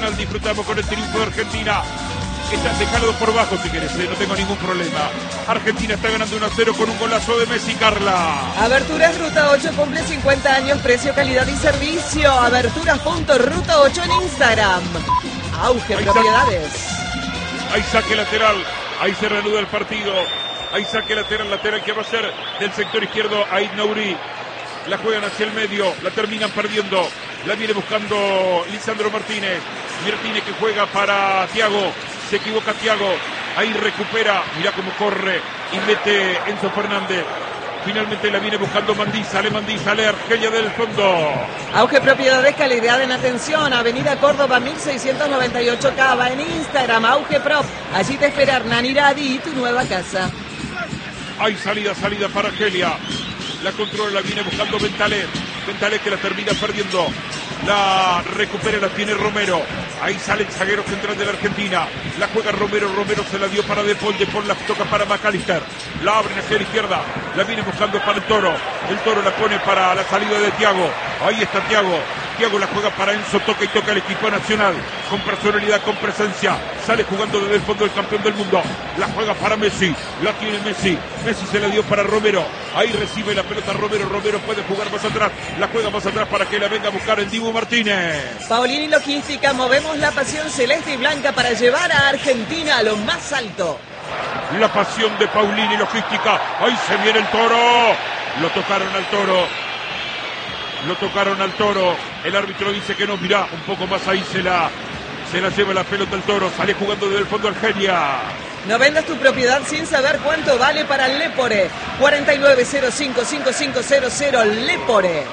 Nacional. Disfrutamos con el triunfo de Argentina. Está dejado por bajo si querés, no tengo ningún problema. Argentina está ganando 1-0 con un golazo de Messi, Carla. Aberturas Ruta 8 cumple 50 años, precio, calidad y servicio. Aberturas.ruta 8 en Instagram. Auge Propiedades. Hay saque lateral, ahí se reanuda el partido. Hay saque lateral que va a ser del sector izquierdo a Nouri. La juegan hacia el medio, la terminan perdiendo. La viene buscando Lisandro Martínez. Martínez que juega para Thiago. Se equivoca Thiago. Ahí recupera. Mirá cómo corre y mete Enzo Fernández. Finalmente la viene buscando Mandí. Sale Argelia del fondo. Auge Propiedades, calidad en atención. Avenida Córdoba 1698 Cava. En Instagram, Auge Prop. Allí te espera Hernán Iradi y tu nueva casa. Hay salida para Argelia. La controla, la viene buscando Bentaleb. Bentaleb que la termina perdiendo. La recupera, la tiene Romero. Ahí sale el zaguero central de la Argentina. La juega Romero se la dio para De Paul la toca para McAllister. La abren hacia la izquierda. La viene buscando para el Toro. El Toro la pone para la salida de Thiago. Ahí está Thiago. Thiago la juega para Enzo, toca y toca el equipo nacional. Con personalidad, con presencia. Sale jugando desde el fondo el campeón del mundo. La juega para Messi. La tiene Messi. Messi se la dio para Romero. Ahí recibe la pelota Romero. Romero puede jugar más atrás. La juega más atrás para que la venga a buscar el Dibu Martínez. Paulini Logística, movemos la pasión celeste y blanca para llevar a Argentina a lo más alto. La pasión de Paulini Logística. Ahí se viene el Toro. Lo tocaron al Toro. El árbitro dice que no, mirá, un poco más ahí se la lleva la pelota el Toro. Sale jugando desde el fondo Argelia. No vendas tu propiedad sin saber cuánto vale para Lepore. 49055500 Lepore.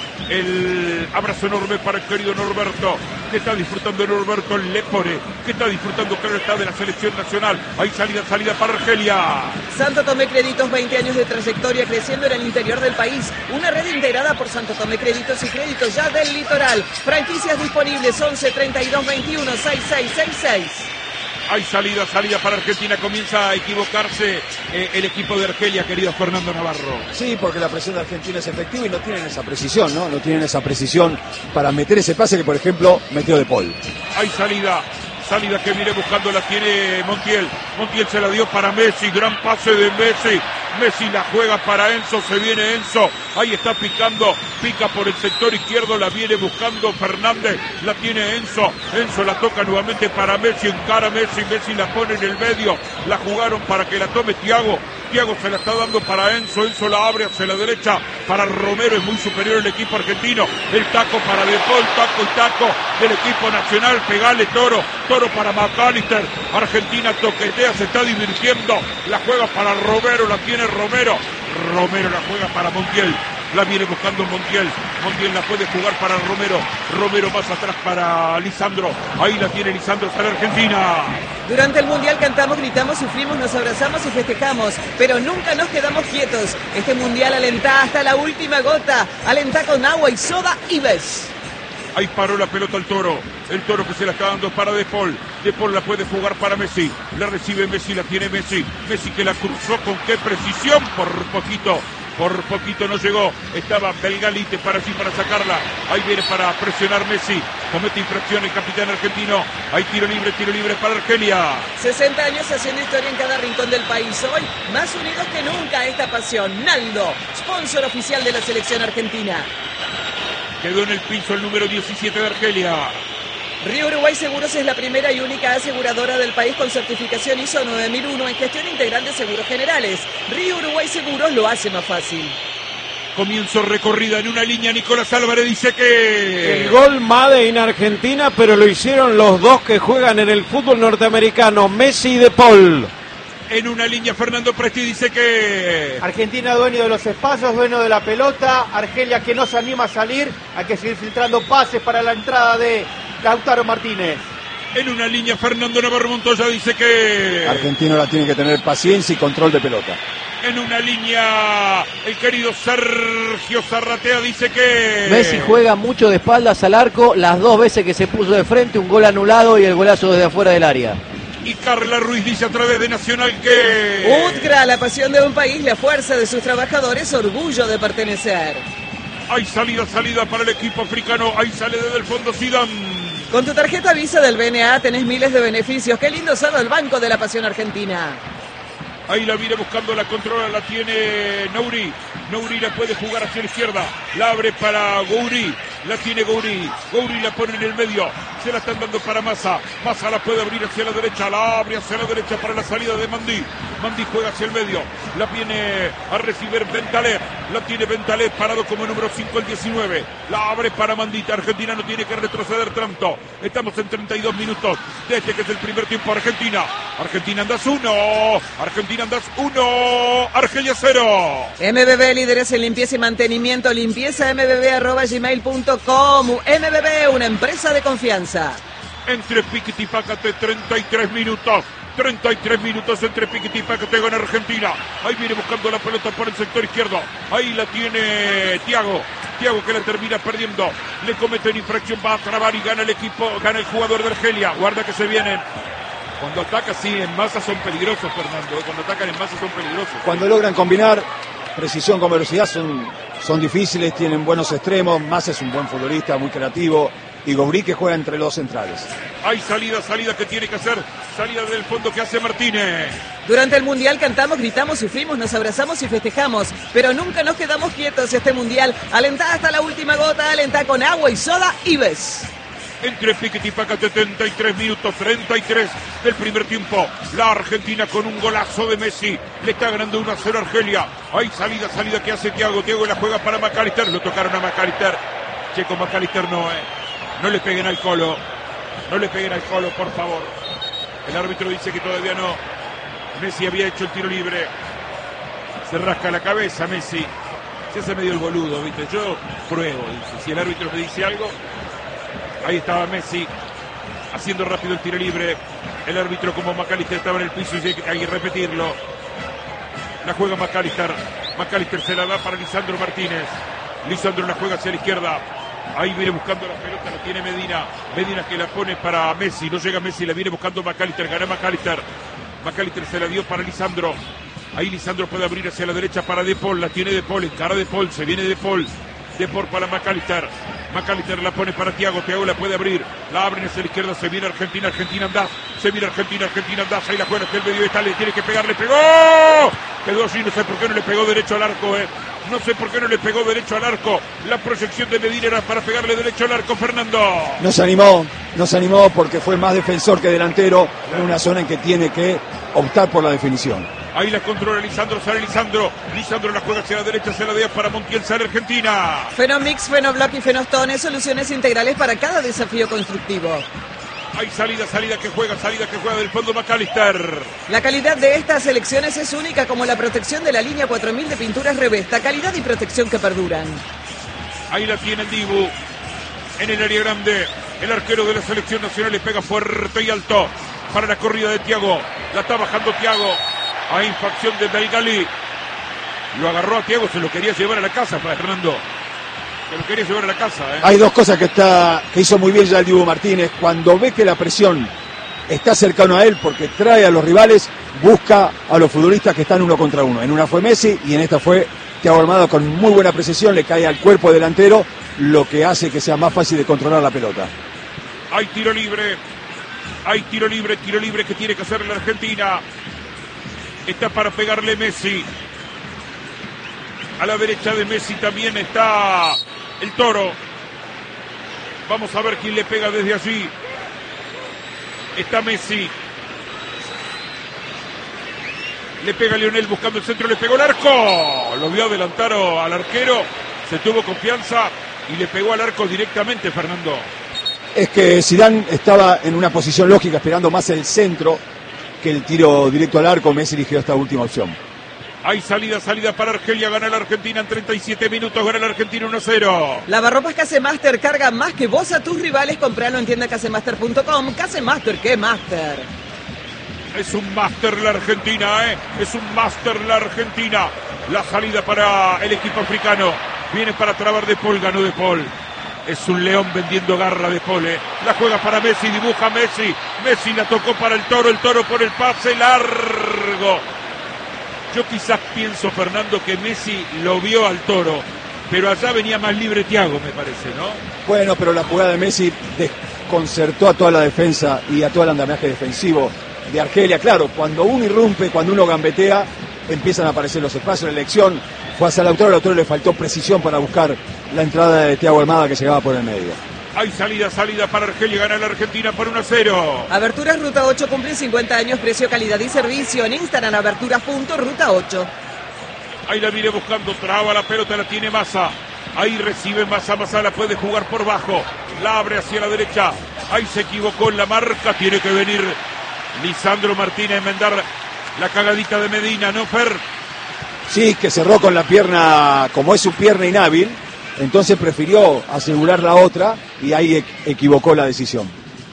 El abrazo enorme para el querido Norberto, que está disfrutando de Norberto Lepore, que está disfrutando, claro está, de la selección nacional. Hay salida para Argelia. Santo Tomé Créditos, 20 años de trayectoria creciendo en el interior del país. Una red integrada por Santo Tomé Créditos y Créditos ya del litoral. Franquicias disponibles 11 32 21 6666. Hay salida para Argentina. Comienza a equivocarse el equipo de Argelia, querido Fernando Navarro. Sí, porque la presión de Argentina es efectiva y no tienen esa precisión, ¿no? No tienen esa precisión para meter ese pase que, por ejemplo, metió De Paul. Hay salida que viene buscando, la tiene Montiel. Montiel se la dio para Messi, gran pase de Messi. Messi la juega para Enzo, se viene Enzo. Ahí está picando, pica por el sector izquierdo, la viene buscando Fernández, la tiene Enzo. Enzo la toca nuevamente para Messi, encara a Messi, Messi la pone en el medio. La jugaron para que la tome Thiago. Thiago se la está dando para Enzo, Enzo la abre hacia la derecha para Romero, es muy superior el equipo argentino. El taco para De Paul, taco del equipo nacional, pegale Toro para McAllister. Argentina toquetea, se está divirtiendo, la juega para Romero, la tiene Romero la juega para Montiel. La viene buscando Montiel la puede jugar para Romero más atrás para Lisandro. Ahí la tiene Lisandro para Argentina. Durante el Mundial cantamos, gritamos, sufrimos, nos abrazamos y festejamos, pero nunca nos quedamos quietos. Este Mundial alentá hasta la última gota. Alentá con agua y soda y ves. Ahí paró la pelota el Toro que se la está dando para De Paul. De Paul la puede jugar para Messi. La recibe Messi, la tiene Messi. Messi que la cruzó con qué precisión, por poquito no llegó. Estaba Belgalite para sacarla. Ahí viene para presionar Messi. Comete infracción el capitán argentino. Hay tiro libre para Argelia. 60 años haciendo historia en cada rincón del país. Hoy, más unidos que nunca, esta pasión. Naldo, sponsor oficial de la selección argentina. Quedó en el piso el número 17 de Argelia. Río Uruguay Seguros es la primera y única aseguradora del país con certificación ISO 9001 en gestión integral de seguros generales. Río Uruguay Seguros lo hace más fácil. Comienzo recorrida en una línea. Nicolás Álvarez dice que el gol Made in Argentina, pero lo hicieron los dos que juegan en el fútbol norteamericano, Messi y De Paul. En una línea Fernando Presti dice que Argentina dueño de los espacios, dueño de la pelota. Argelia que no se anima a salir. Hay que seguir filtrando pases para la entrada de Lautaro Martínez. En una línea Fernando Navarro Montoya dice que Argentino la tiene que tener paciencia y control de pelota. En una línea el querido Sergio Zarratea dice que Messi juega mucho de espaldas al arco. Las dos veces que se puso de frente, un gol anulado y el golazo desde afuera del área. Y Carla Ruiz dice a través de Nacional que UTCRA, la pasión de un país, la fuerza de sus trabajadores, orgullo de pertenecer. Hay salida para el equipo africano. Ahí sale desde el fondo Zidane. Con tu tarjeta Visa del BNA tenés miles de beneficios. Qué lindo solo el Banco de la Pasión Argentina. Ahí la viene buscando, la controla, la tiene Nouri. Nouri la puede jugar hacia la izquierda. La abre para Gouri. La tiene Gouri. Gouri la pone en el medio. Se la están dando para Massa. Massa la puede abrir hacia la derecha. La abre hacia la derecha para la salida de Mandi. Mandi juega hacia el medio. La viene a recibir Bentaleb. La tiene Bentaleb parado como número 5 el 19. La abre para Mandita. Argentina no tiene que retroceder tanto. Estamos en 32 minutos. Desde que es el primer tiempo Argentina. Argentina andas 1. Argentina andas 1. Argelia 0. MBB, líderes en limpieza y mantenimiento. Limpieza mbb@gmail.com. MBB, una empresa de confianza. Entre Piquete y Pácate, 33 minutos. 33 minutos entre Piquete y Pácate con Argentina. Ahí viene buscando la pelota por el sector izquierdo. Ahí la tiene Thiago. Thiago que la termina perdiendo. Le cometen infracción, va a trabar y gana el equipo, gana el jugador de Argelia. Guarda que se vienen. Cuando atacan así en masa son peligrosos, Fernando. Cuando atacan en masa son peligrosos. Cuando logran combinar precisión con velocidad son difíciles, tienen buenos extremos. Massa es un buen futbolista, muy creativo. Y Gouri que juega entre los centrales. Hay salida que tiene que hacer. Salida del fondo que hace Martínez. Durante el Mundial cantamos, gritamos, sufrimos, nos abrazamos y festejamos. Pero nunca nos quedamos quietos este Mundial. Alentá hasta la última gota, alentá con agua y soda Ives. Entre Piquete y Pácate, 73 minutos, 33 del primer tiempo. La Argentina con un golazo de Messi. Le está ganando 1-0 a Argelia. Hay salida que hace Thiago. Thiago la juega para McAllister. Lo tocaron a McAllister. Checo, McAllister no, No le peguen al Colo. No le peguen al Colo, por favor. El árbitro dice que todavía no. Messi había hecho el tiro libre. Se rasca la cabeza Messi. Se hace medio el boludo, ¿viste? Yo pruebo, dice. Si el árbitro me dice algo. Ahí estaba Messi haciendo rápido el tiro libre. El árbitro, como McAllister estaba en el piso, y hay que repetirlo. La juega McAllister. McAllister se la da para Lisandro Martínez. Lisandro la juega hacia la izquierda. Ahí viene buscando la pelota, la tiene Medina. Medina que la pone para Messi. No llega Messi, la viene buscando McAllister. Gana McAllister. McAllister se la dio para Lisandro. Ahí Lisandro puede abrir hacia la derecha para De Paul. La tiene De Paul, encara De Paul. Se viene De Paul. De Paul para McAllister. McAllister la pone para Thiago. Thiago la puede abrir. La abren hacia la izquierda. Se viene Argentina. Argentina andás. Se viene Argentina. Argentina andás. Ahí la juega hacia el medio. Está, le tiene que pegar. Le pegó. Quedó así. No sé por qué no le pegó derecho al arco, No sé por qué no le pegó derecho al arco. La proyección de Medina era para pegarle derecho al arco, Fernando. No se animó porque fue más defensor que delantero en una zona en que tiene que optar por la definición. Ahí la controla Lisandro, sale Lisandro. Lisandro la juega hacia la derecha, se la deja para Montiel, sale Argentina. Fenomix, Fenoblock y Fenostone, soluciones integrales para cada desafío constructivo. Hay salida que juega del fondo McAllister. La calidad de estas selecciones es única, como la protección de la línea 4000 de pinturas Revesta. Calidad y protección que perduran. Ahí la tiene el Dibu. En el área grande, el arquero de la selección nacional le pega fuerte y alto para la corrida de Thiago. La está bajando Thiago. Hay infracción de Belgali. Lo agarró a Thiago, se lo quería llevar a la casa, Fernando. Se lo quería llevar a la casa, Hay dos cosas que hizo muy bien ya el Dibu Martínez. Cuando ve que la presión está cercano a él porque trae a los rivales, busca a los futbolistas que están 1 contra 1. En una fue Messi y en esta fue Thiago Almada con muy buena precisión, le cae al cuerpo delantero, lo que hace que sea más fácil de controlar la pelota. Hay tiro libre que tiene que hacer la Argentina. Está para pegarle Messi. A la derecha de Messi también está el Toro. Vamos a ver quién le pega desde allí. Está Messi. Le pega Lionel buscando el centro, le pegó el arco. Lo vio adelantar al arquero. Se tuvo confianza y le pegó al arco directamente, Fernando. Es que Zidane estaba en una posición lógica, esperando más el centro que el tiro directo al arco. Messi eligió esta última opción. Hay salida para Argelia, gana la Argentina en 37 minutos, gana la Argentina 1-0. Lavarropas Casemaster, carga más que vos a tus rivales, compralo en tiendacasemaster.com. Casemaster, ¿qué Master? Es un máster la Argentina, es un máster la Argentina. La salida para el equipo africano, viene para trabar De Paul, ganó De Paul. Es un león vendiendo garra De Paul, La juega para Messi, dibuja Messi. Messi la tocó para el Toro por el pase largo. Yo quizás pienso, Fernando, que Messi lo vio al Toro, pero allá venía más libre Thiago, me parece, ¿no? Bueno, pero la jugada de Messi desconcertó a toda la defensa y a todo el andamiaje defensivo de Argelia. Claro, cuando uno irrumpe, cuando uno gambetea, empiezan a aparecer los espacios. La elección fue hacia Lautaro le faltó precisión para buscar la entrada de Thiago Almada, que llegaba por el medio. Hay salida para Argelia, gana la Argentina por 1-0. Aberturas Ruta 8 cumple 50 años, precio, calidad y servicio. En Instagram, aberturas.ruta 8. Ahí la viene buscando, traba la pelota, la tiene Massa. Ahí recibe Massa, la puede jugar por bajo. La abre hacia la derecha. Ahí se equivocó en la marca, tiene que venir Lisandro Martínez a enmendar la cagadita de Medina, ¿no, Fer? Sí, que cerró con la pierna, como es su pierna inhábil, entonces prefirió asegurar la otra y ahí equivocó la decisión.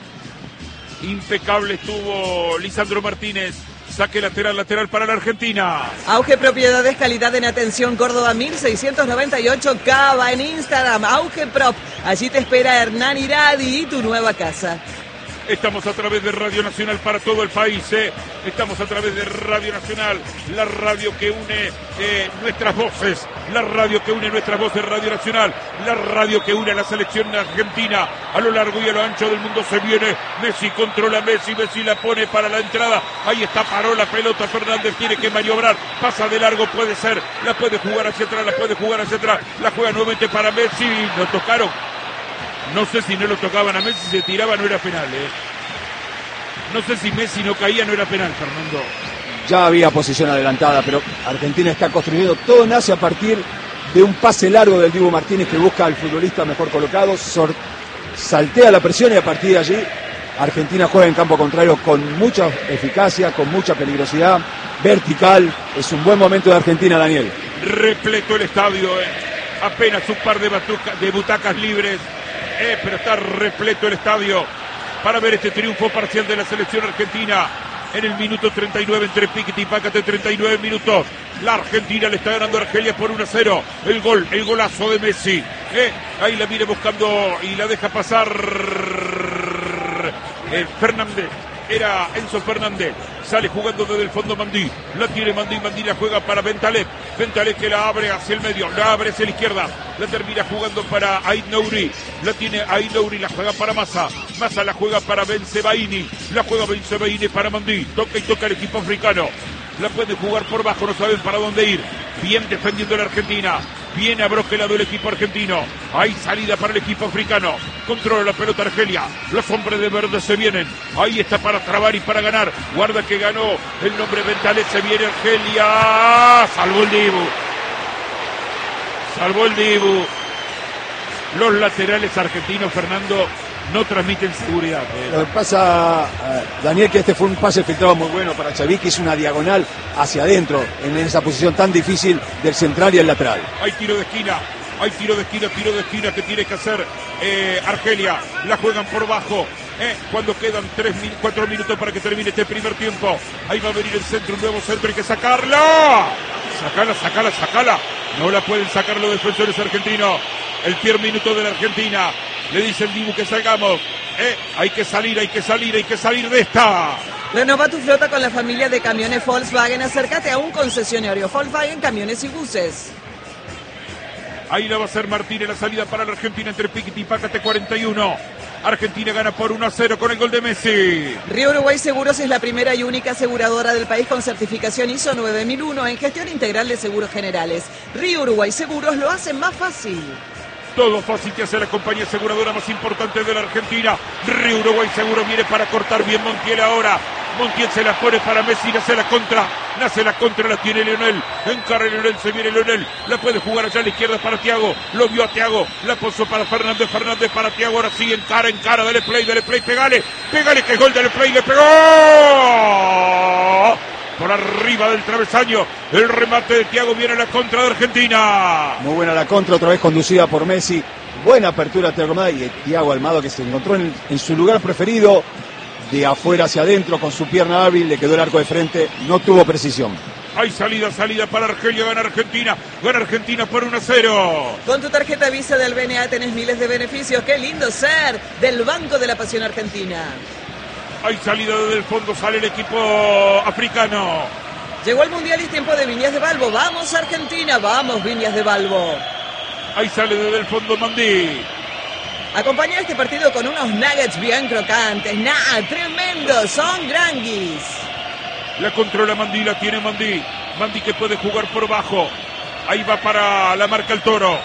Impecable estuvo Lisandro Martínez. Saque lateral para la Argentina. Auge Propiedades, calidad en atención, Córdoba 1698, Cava en Instagram, Auge Prop. Allí te espera Hernán Iradi y tu nueva casa. Estamos a través de Radio Nacional para todo el país, Estamos a través de Radio Nacional, la radio que une nuestras voces, la radio que une nuestras voces, Radio Nacional, la radio que une a la selección argentina a lo largo y a lo ancho del mundo. Se viene Messi, controla Messi la pone para la entrada, ahí está, paró la pelota, Fernández tiene que maniobrar, pasa de largo, puede ser, la puede jugar hacia atrás, la juega nuevamente para Messi, lo tocaron. No sé si no lo tocaban a Messi, si se tiraba no era penal, No sé si Messi no caía, no era penal, Fernando. Ya había posición adelantada, pero Argentina está construyendo. Todo nace a partir de un pase largo del Dibu Martínez, que busca al futbolista mejor colocado, saltea la presión y a partir de allí Argentina juega en campo contrario con mucha eficacia, con mucha peligrosidad, vertical. Es un buen momento de Argentina, Daniel. Repleto el estadio, apenas un par de butacas libres. Pero está repleto el estadio para ver este triunfo parcial de la selección argentina en el minuto 39 entre Piquet y Pácate, 39 minutos. La Argentina le está ganando a Argelia por 1-0. El golazo de Messi. Ahí la viene buscando y la deja pasar Fernández. Era Enzo Fernández, sale jugando desde el fondo Mandí, la tiene Mandí la juega para Bentaleb que la abre hacia el medio, la abre hacia la izquierda, la termina jugando para Ait Nouri, la tiene Ait Nouri, la juega para Massa la juega para Bensebaini, la juega Bensebaini para Mandí, toca el equipo africano, la puede jugar por bajo, no saben para dónde ir, bien defendiendo la Argentina. Viene abroquelado el equipo argentino. Hay salida para el equipo africano. Controla la pelota Argelia. Los hombres de verde se vienen. Ahí está para trabar y para ganar. Guarda que ganó el nombre Bentaleb. Se viene Argelia. Salvó el Dibu. Los laterales argentinos, Fernando, no transmiten seguridad. Lo que pasa, Daniel, que este fue un pase filtrado muy bueno para Xavi, que hizo una diagonal hacia adentro, en esa posición tan difícil del central y el lateral. Hay tiro de esquina que tiene que hacer Argelia. La juegan por bajo. Cuando quedan 4 minutos para que termine este primer tiempo. Ahí va a venir el centro, un nuevo centro, hay que sacarla. Sácala. No la pueden sacar los defensores argentinos. El primer minuto de la Argentina. Le dice el Dibu que salgamos. Hay que salir de esta. Renova tu flota con la familia de camiones Volkswagen. Acércate a un concesionario Volkswagen, camiones y buses. Ahí la va a hacer Martínez, la salida para la Argentina entre Piquet y Pácate, 41. Argentina gana por 1-0 con el gol de Messi. Río Uruguay Seguros es la primera y única aseguradora del país con certificación ISO 9001 en gestión integral de seguros generales. Río Uruguay Seguros lo hace más fácil. Todo fácil que hace la compañía aseguradora más importante de la Argentina. Río Uruguay Seguro viene para cortar bien Montiel ahora. Montiel se la pone para Messi, nace la contra, la tiene Leonel. Encara Leonel, se viene Leonel. La puede jugar allá a la izquierda para Thiago. Lo vio a Thiago, la puso para Fernández para Thiago. Ahora sí, encara, dale play, pegale que es gol, dale play, le pegó. Por arriba del travesaño, el remate de Thiago, viene a la contra de Argentina. Muy buena la contra, otra vez conducida por Messi. Buena apertura de Thiago Almada y Thiago Almada, que se encontró en su lugar preferido, de afuera hacia adentro, con su pierna hábil, le quedó el arco de frente, no tuvo precisión. Hay salida para Argelia, gana Argentina por 1-0. Con tu tarjeta Visa del BNA tenés miles de beneficios. ¡Qué lindo ser del Banco de la Pasión Argentina! Hay salida desde el fondo, sale el equipo africano. Llegó el Mundial y es tiempo de Viñas de Balbo. ¡Vamos Argentina! ¡Vamos Viñas de Balbo! Ahí sale desde el fondo Mandí. Acompaña este partido con unos nuggets bien crocantes. Tremendos, son granguis. La controla Mandí, la tiene Mandí. Mandí que puede jugar por bajo. Ahí va para la marca el Toro.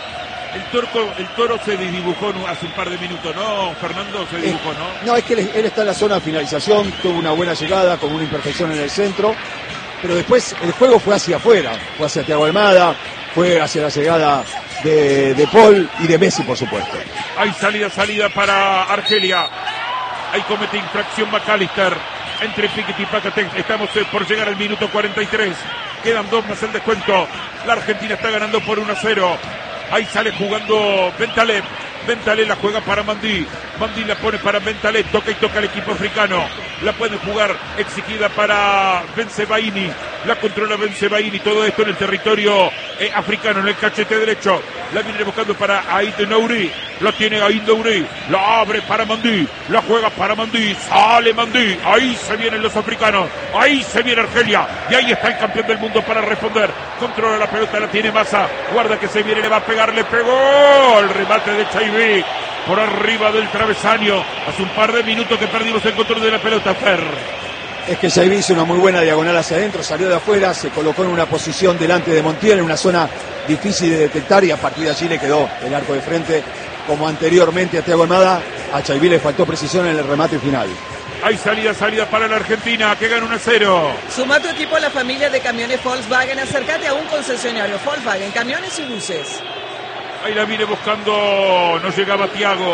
El Toro se desdibujó hace un par de minutos, ¿no? Fernando se dibujó, ¿no? No, es que él está en la zona de finalización, tuvo una buena llegada con una imperfección en el centro, pero después el juego fue hacia afuera, fue hacia Thiago Almada, fue hacia la llegada de Paul y de Messi, por supuesto. Hay salida para Argelia. Ahí comete infracción McAllister. Entre Piquet y Pacatén. Estamos por llegar al minuto 43. Quedan 2 más el descuento. La Argentina está ganando por 1-0. Ahí sale jugando Bentaleb. Bentaleb la juega para Mandí. Mandí la pone para Bentaleb. Toca el equipo africano. La puede jugar exigida para Bensebaini. La controla Bensebaini. Todo esto en el territorio africano, en el cachete derecho. La viene buscando para Aït Nouri. La tiene Aït Nouri. La abre para Mandí. La juega para Mandí. Sale Mandí. Ahí se vienen los africanos. Ahí se viene Argelia. Y ahí está el campeón del mundo para responder. Controla la pelota. La tiene Massa. Guarda que se viene. Le va a pegar. Le pegó. El remate de Chaibi por arriba del travesaño. Hace un par de minutos que perdimos el control de la pelota, Fer. Es que Chaibi hizo una muy buena diagonal hacia adentro, salió de afuera, se colocó en una posición delante de Montiel, en una zona difícil de detectar, y a partir de allí le quedó el arco de frente, como anteriormente a Thiago Almada. A Chaibi le faltó precisión en el remate final. Hay salida para la Argentina, que gana 1-0. Suma tu equipo a la familia de camiones Volkswagen. Acércate a un concesionario Volkswagen, camiones y buses. Ahí la viene buscando, no llegaba Thiago.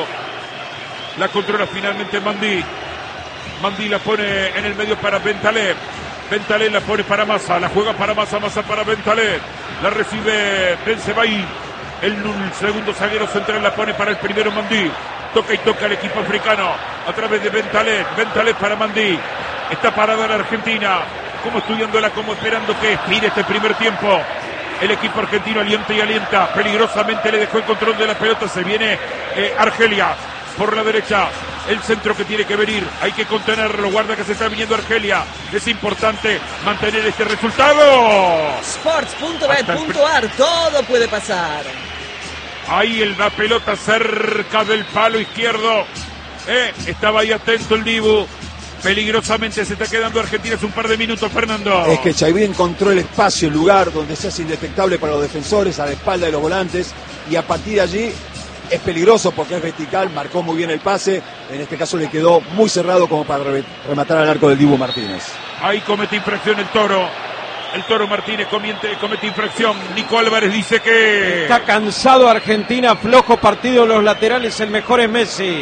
La controla finalmente Mandí. Mandí la pone en el medio para Bentaleb. Bentaleb la pone para Massa. La juega para Massa, Massa para Bentaleb. La recibe Bensebaini. El segundo zaguero central la pone para el primero Mandí. Toca el equipo africano a través de Bentaleb. Bentaleb para Mandí. Está parada la Argentina, como estudiándola, como esperando que expire este primer tiempo. El equipo argentino alienta. Peligrosamente le dejó el control de la pelota. Se viene Argelia por la derecha. El centro que tiene que venir. Hay que contenerlo. Guarda que se está viniendo Argelia. Es importante mantener este resultado. Sports.bet.ar. Todo puede pasar. Ahí la pelota cerca del palo izquierdo. Estaba ahí atento el Dibu. Peligrosamente se está quedando Argentina hace un par de minutos, Fernando. Es que Chaibi encontró el espacio, el lugar donde se hace indetectable para los defensores, a la espalda de los volantes, y a partir de allí es peligroso porque es vertical, marcó muy bien el pase, en este caso le quedó muy cerrado como para rematar al arco del Dibu Martínez. Ahí comete infracción el Toro. El Toro Martínez comete infracción. Nico Álvarez dice que... Está cansado Argentina, flojo partido en los laterales, el mejor es Messi.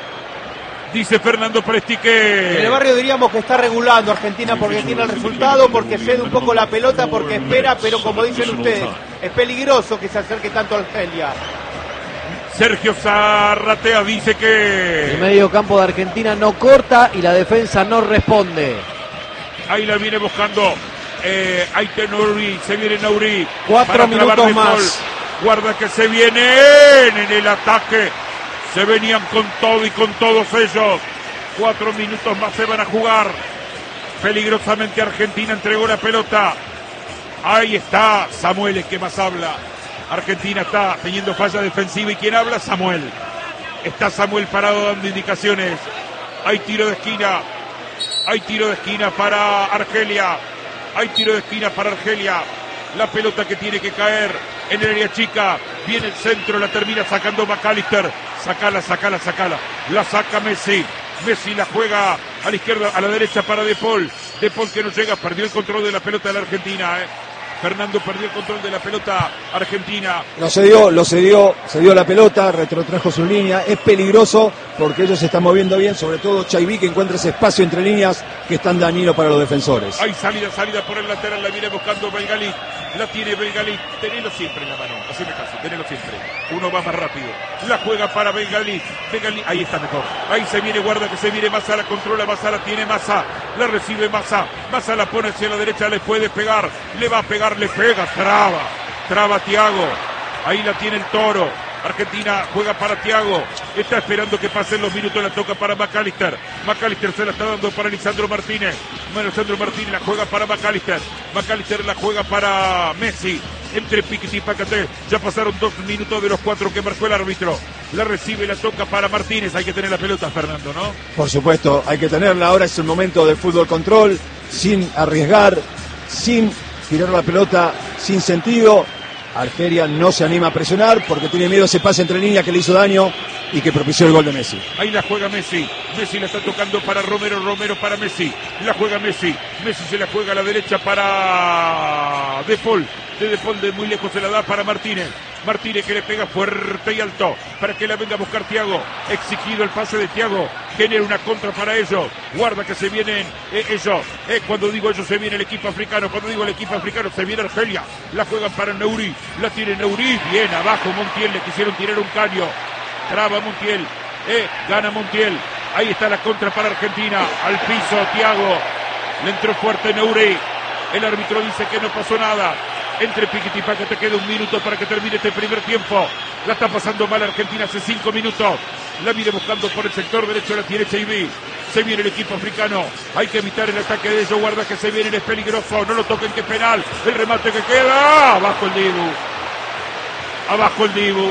Dice Fernando Presti que... En el barrio diríamos que está regulando Argentina porque tiene el resultado, porque cede un poco la pelota, porque espera, pero como dicen ustedes, es peligroso que se acerque tanto a Argelia. Sergio Zarratea dice que... El medio campo de Argentina no corta y la defensa no responde. Ahí la viene buscando Aït Nouri, se viene Nouri. 4 minutos más. Guarda que se vienen en el ataque. Se venían con todo y con todos ellos. 4 minutos más se van a jugar. Peligrosamente Argentina entregó la pelota. Ahí está Samuel, el que más habla. Argentina está teniendo falla defensiva. ¿Y quién habla? Samuel. Está Samuel parado dando indicaciones. Hay tiro de esquina. Hay tiro de esquina para Argelia. Hay tiro de esquina para Argelia. La pelota que tiene que caer en el área chica. Viene el centro, la termina sacando McAllister. Sacala. La saca Messi. Messi la juega a la izquierda, a la derecha para De Paul. De Paul que no llega, perdió el control de la pelota de la Argentina. Fernando perdió el control de la pelota argentina. Lo cedió la pelota, retrotrajo su línea. Es peligroso porque ellos se están moviendo bien, sobre todo Chaibi, que encuentra ese espacio entre líneas que es tan dañino para los defensores. Hay salida por el lateral, la viene buscando Belgalí. La tiene Belgalí, tenelo siempre en la mano, haceme caso, tenelo siempre. Uno va más rápido. La juega para Belgalí. Ahí está mejor. Ahí se viene, guarda que se viene Massa, la controla Massa, la tiene Massa. La recibe Massa. Massa la pone hacia la derecha, le puede pegar. Le va a pegar, le pega, traba Thiago. Ahí la tiene el Toro. Argentina juega para Thiago. Está esperando que pasen los minutos. La toca para McAllister. McAllister se la está dando para Lisandro Martínez. Lisandro Martínez la juega para McAllister. McAllister la juega para Messi. Entre Piquet y Pacatén. Ya pasaron 2 minutos de los 4 que marcó el árbitro. La recibe, la toca para Martínez. Hay que tener la pelota, Fernando, ¿no? Por supuesto, hay que tenerla. Ahora es el momento del fútbol control, sin arriesgar, sin tirar la pelota sin sentido. Argelia no se anima a presionar porque tiene miedo a ese pase entre líneas que le hizo daño y que propició el gol de Messi. Ahí la juega Messi. Messi la está tocando para Romero. Romero para Messi. La juega Messi. Messi se la juega a la derecha para De Paul. De Paul de muy lejos se la da para Martínez. Martínez que le pega fuerte y alto para que la venga a buscar Thiago. Exigido el pase de Thiago. Genera una contra para ellos. Guarda que se vienen ellos. Cuando digo ellos se viene el equipo africano. Cuando digo el equipo africano se viene Argelia. La juegan para Neuri. La tiene Neuri. Bien abajo Montiel. Le quisieron tirar un caño. Traba Montiel. Gana Montiel. Ahí está la contra para Argentina. Al piso Thiago. Le entró fuerte Neuri. El árbitro dice que no pasó nada. Entre Piquiti para que te quede un minuto para que termine este primer tiempo. La está pasando mal Argentina hace 5 minutos. La viene buscando por el sector derecho, la tiene Cheibi. Se viene el equipo africano. Hay que evitar el ataque de ellos. Guarda que se viene, es peligroso. No lo toquen, que penal. El remate que queda. Abajo el Dibu. Abajo el Dibu.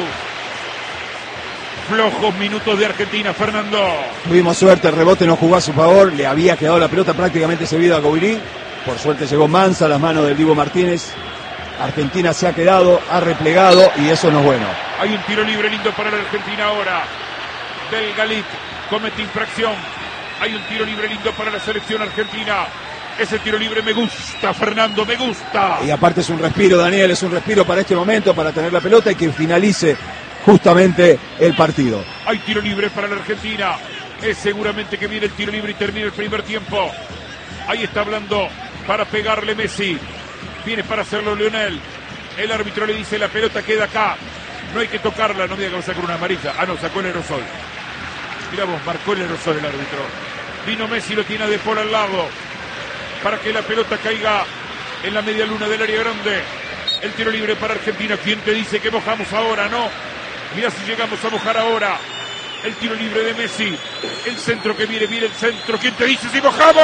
Flojos minutos de Argentina, Fernando. Tuvimos suerte, el rebote no jugó a su favor. Le había quedado la pelota prácticamente servida a Gouiri. Por suerte llegó Mansa a las manos del Dibu Martínez. Argentina se ha quedado, ha replegado y eso no es bueno. Hay un tiro libre lindo para la Argentina ahora. Del Galit comete infracción. Hay un tiro libre lindo para la selección argentina. Ese tiro libre me gusta, Fernando, me gusta. Y aparte es un respiro, Daniel, es un respiro para este momento, para tener la pelota y que finalice justamente el partido. Hay tiro libre para la Argentina. Es seguramente que viene el tiro libre y termina el primer tiempo. Ahí está hablando para pegarle Messi. Viene para hacerlo Lionel. El árbitro le dice la pelota queda acá. No hay que tocarla, no me diga que va a sacar una amarilla. Ah, no, sacó el aerosol. Mirá vos, marcó el aerosol el árbitro. Vino Messi, lo tiene a De Paul al lado. Para que la pelota caiga en la media luna del área grande. El tiro libre para Argentina. ¿Quién te dice que mojamos ahora, no? Mirá si llegamos a mojar ahora. El tiro libre de Messi. El centro que viene el centro. ¿Quién te dice si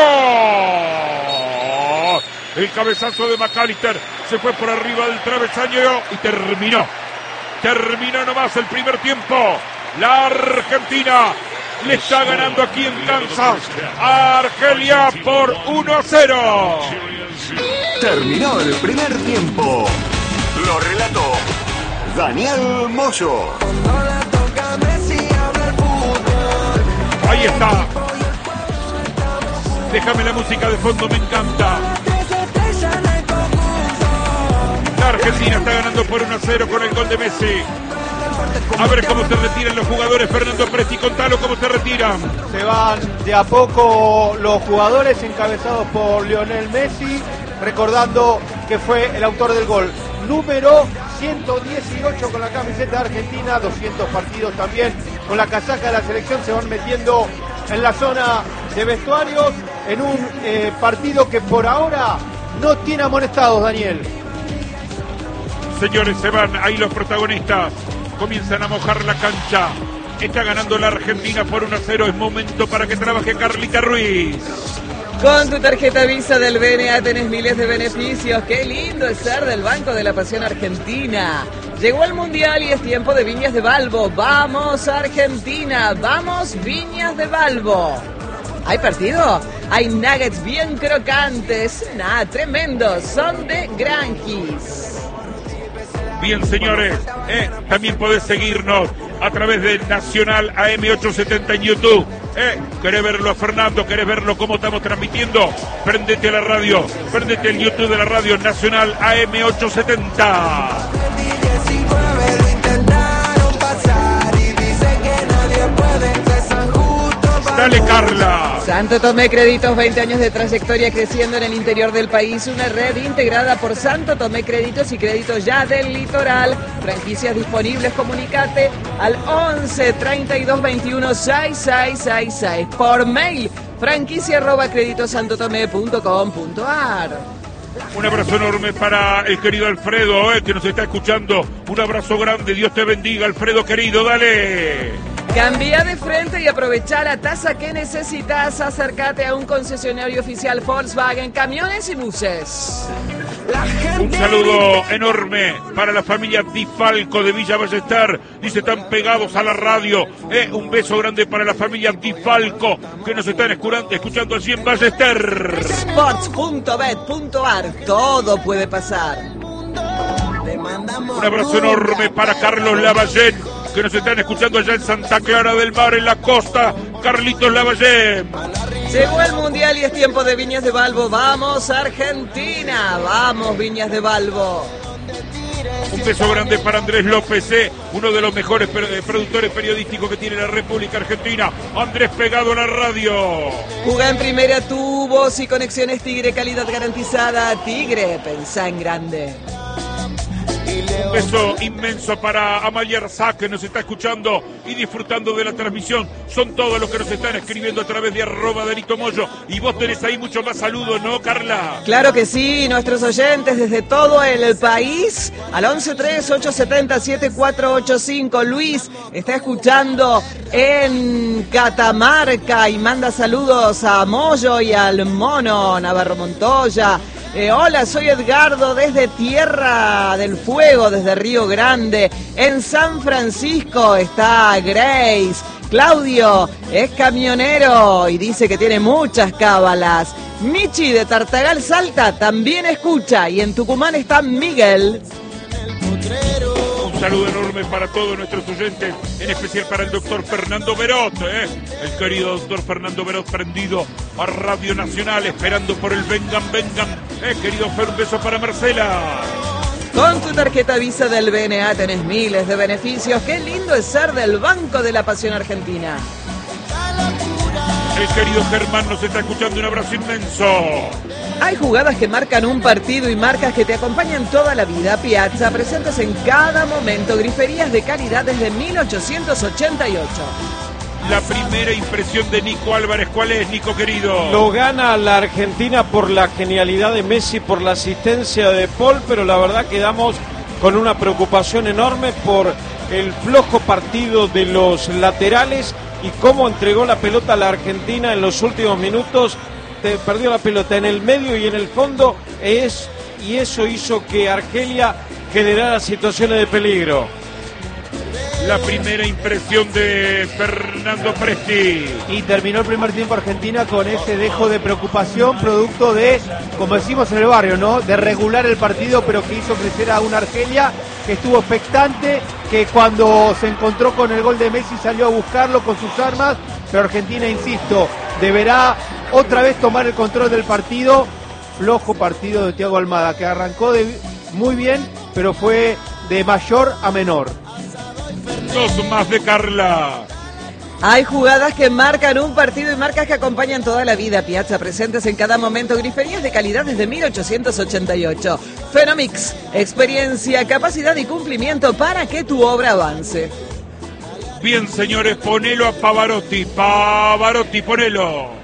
mojamos? El cabezazo de McAllister se fue por arriba del travesaño y terminó. Terminó nomás el primer tiempo. La Argentina le está ganando aquí en Kansas a Argelia por 1-0. Terminó el primer tiempo. Lo relató Daniel Moyo. Ahí está. Déjame la música de fondo, me encanta. La Argentina está ganando por 1-0 con el gol de Messi. A ver cómo se retiran los jugadores. Fernando Presti, contalo cómo se retiran. Se van de a poco los jugadores encabezados por Lionel Messi, recordando que fue el autor del gol. Número 118 con la camiseta de Argentina, 200 partidos también con la casaca de la selección. Se van metiendo en la zona de vestuarios en un partido que por ahora no tiene amonestados, Daniel. Señores, se van ahí los protagonistas. Comienzan a mojar la cancha. Está ganando la Argentina por 1-0. Es momento para que trabaje Carlita Ruiz. Con tu tarjeta Visa del BNA tenés miles de beneficios. Qué lindo es ser del Banco de la Pasión Argentina. Llegó el Mundial y es tiempo de Viñas de Balbo. ¡Vamos, Argentina! ¡Vamos, Viñas de Balbo! ¿Hay partido? Hay nuggets bien crocantes. Tremendos. Son de Granjis. Bien, señores, también podés seguirnos a través de Nacional AM870 en YouTube. ¿Querés verlo a Fernando? ¿Querés verlo cómo estamos transmitiendo? Prendete a la radio, prendete el YouTube de la radio Nacional AM870. Dale, Carla. Santo Tomé Créditos, 20 años de trayectoria creciendo en el interior del país. Una red integrada por Santo Tomé Créditos y Créditos Ya del Litoral. Franquicias disponibles, comunicate al 11 32 21 6666. Por mail, franquicia@creditosantotomé.com.ar. Un abrazo enorme para el querido Alfredo, que nos está escuchando. Un abrazo grande, Dios te bendiga, Alfredo querido, dale. Cambia de frente y aprovecha la tasa que necesitas. Acércate a un concesionario oficial Volkswagen, camiones y buses. Un saludo enorme para la familia Di Falco de Villa Ballester. Dice, están pegados a la radio. Un beso grande para la familia Di Falco que nos están escuchando allí en Ballester. Sports.bet.ar, todo puede pasar. Un abrazo enorme para Carlos Lavallén, que nos están escuchando allá en Santa Clara del Mar, en la costa. Carlitos Lavallén. Llegó el Mundial y es tiempo de Viñas de Balbo. ¡Vamos, Argentina! ¡Vamos, Viñas de Balbo! Un beso grande para Andrés López, uno de los mejores productores periodísticos que tiene la República Argentina. Andrés, pegado a la radio. Juega en primera, tu voz y conexiones Tigre, calidad garantizada. Tigre, pensá en grande. Un beso inmenso para Amalia Arzá, que nos está escuchando y disfrutando de la transmisión. Son todos los que nos están escribiendo a través de @DanitoMoyo. Y vos tenés ahí mucho más saludos, ¿no, Carla? Claro que sí, nuestros oyentes desde todo el país al 1138707485. Luis está escuchando en Catamarca y manda saludos a Moyo y al Mono Navarro Montoya. Hola, soy Edgardo desde Tierra del Fuego, desde Río Grande. En San Francisco está Grace. Claudio es camionero y dice que tiene muchas cábalas. Michi de Tartagal Salta también escucha. Y en Tucumán está Miguel. Un saludo enorme para todos nuestros oyentes, en especial para el doctor Fernando Berot, el querido doctor Fernando Berot, prendido a Radio Nacional, esperando por el vengan. Querido Fer, un beso para Marcela. Con tu tarjeta Visa del BNA tenés miles de beneficios. Qué lindo es ser del Banco de la Pasión Argentina. El querido Germán nos está escuchando, un abrazo inmenso. Hay jugadas que marcan un partido y marcas que te acompañan toda la vida. Piazza, presentes en cada momento. Griferías de calidad desde 1888. La primera impresión de Nico Álvarez, ¿cuál es, Nico querido? Lo gana la Argentina por la genialidad de Messi, por la asistencia de Paul, pero la verdad quedamos con una preocupación enorme por el flojo partido de los laterales y cómo entregó la pelota a la Argentina en los últimos minutos. Perdió la pelota en el medio y en el fondo, y eso hizo que Argelia generara situaciones de peligro. La primera impresión de Fernando Presti. Y terminó el primer tiempo Argentina con ese dejo de preocupación, producto de, como decimos en el barrio, ¿no?, de regular el partido, pero que hizo crecer a una Argelia que estuvo expectante, que cuando se encontró con el gol de Messi salió a buscarlo con sus armas, pero Argentina, insisto, deberá otra vez tomar el control del partido. Flojo partido de Thiago Almada, que arrancó muy bien, pero fue de mayor a menor. Dos más de Carla. Hay jugadas que marcan un partido y marcas que acompañan toda la vida. Piazza, presentes en cada momento. Griferías de calidad desde 1888. Fenomix, experiencia, capacidad y cumplimiento para que tu obra avance. Bien, señores, ponelo a Pavarotti. Pavarotti, ponelo.